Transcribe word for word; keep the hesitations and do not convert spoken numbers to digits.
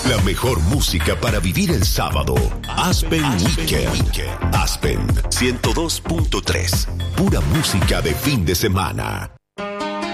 La mejor música para vivir el sábado. Aspen Weekend. Aspen ciento dos punto tres. Pura música de fin de semana.